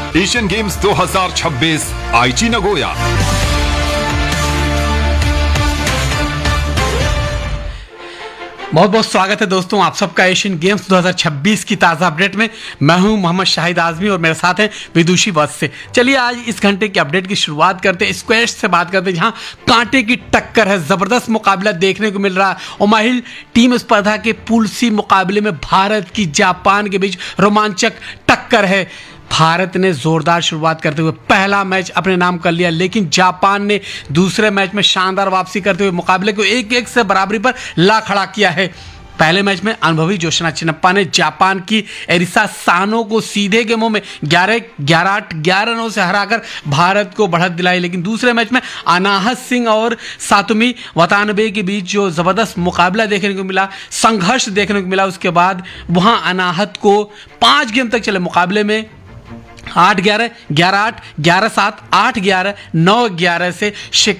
Asian games 2026 आईची Nagoya. बहुत बहुत स्वागत है दोस्तों आप सबका एशियन गेम्स 2026 की ताज़ा अपडेट में। मैं हूं मोहम्मद शाहिद आजमी और मेरे साथ हैं विदुषी वत्स से। चलिए आज इस घंटे की अपडेट की शुरुआत करते हैं स्क्वैश से बात करते हैं, जहां कांटे की टक्कर है, ज़बरदस्त मुकाबला देखने को मिल रहा है। ओमाइल टीम स्पर्धा के पूल सी मुकाबले में भारत की जापान के बीच रोमांचक टक्कर है। भारत ने जोरदार शुरुआत करते हुए पहला मैच अपने नाम कर लिया, लेकिन जापान ने दूसरे मैच में शानदार वापसी करते हुए मुकाबले को 1-1 से बराबरी पर ला खड़ा किया है। पहले मैच में अनुभवी जोशना चिन्नप्पा ने जापान की एरिसा सानो को सीधे गेमों में 11-8 11 रनों से हराकर भारत को बढ़त दिलाई, लेकिन दूसरे मैच में अनाहत सिंह और सातोमी वतानबे के बीच जो जबरदस्त मुकाबला देखने को मिला, संघर्ष देखने को मिला, उसके बाद वहां अनाहत को 5 गेम तक चले मुकाबले में 8-11, 11-8, 11-7, 8-11, 9-11 से